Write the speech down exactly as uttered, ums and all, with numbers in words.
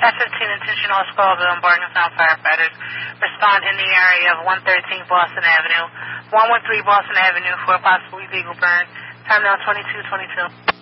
five fifteen attention all Squallville and Bargainstown firefighters. Respond in the area of one thirteen Boston Avenue, one one three Boston Avenue for a possible illegal burn. Time now twenty-two twenty-two.